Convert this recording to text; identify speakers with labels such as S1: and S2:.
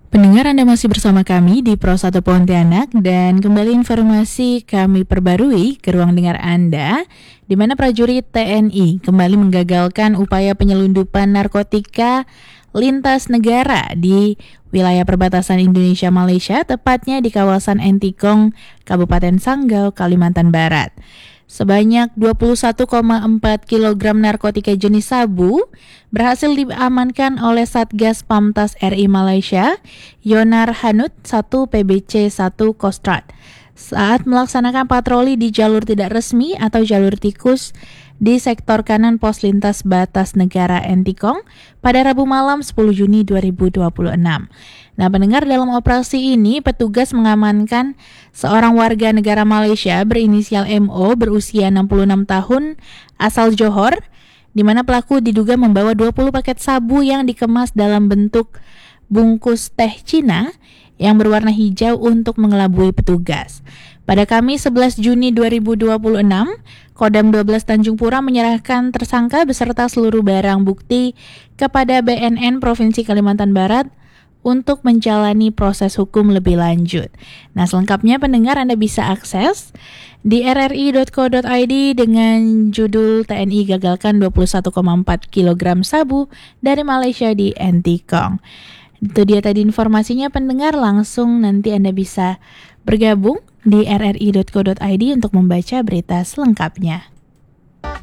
S1: Pendengar, Anda masih bersama kami di Pro 1 Pontianak dan kembali informasi kami perbarui ke ruang dengar Anda, di mana prajurit TNI kembali menggagalkan upaya penyelundupan narkotika lintas negara di wilayah perbatasan Indonesia-Malaysia, tepatnya di kawasan Entikong, Kabupaten Sanggau, Kalimantan Barat. Sebanyak 21,4 kg narkotika jenis sabu berhasil diamankan oleh Satgas Pamtas RI Malaysia, Yonar Hanut 1 PBC 1 Kostrad, saat melaksanakan patroli di jalur tidak resmi atau jalur tikus di sektor kanan pos lintas batas negara Entikong pada Rabu malam 10 Juni 2026. Nah, pendengar, dalam operasi ini petugas mengamankan seorang warga negara Malaysia berinisial MO berusia 66 tahun asal Johor, di mana pelaku diduga membawa 20 paket sabu yang dikemas dalam bentuk bungkus teh Cina yang berwarna hijau untuk mengelabui petugas. Pada Kamis 11 Juni 2026, Kodam 12 Tanjung Pura menyerahkan tersangka beserta seluruh barang bukti kepada BNN Provinsi Kalimantan Barat untuk menjalani proses hukum lebih lanjut. Nah, selengkapnya pendengar Anda bisa akses di rri.co.id dengan judul TNI gagalkan 21,4 kg sabu dari Malaysia di Entikong. Itu dia tadi informasinya pendengar, langsung nanti Anda bisa bergabung di rri.co.id untuk membaca berita selengkapnya.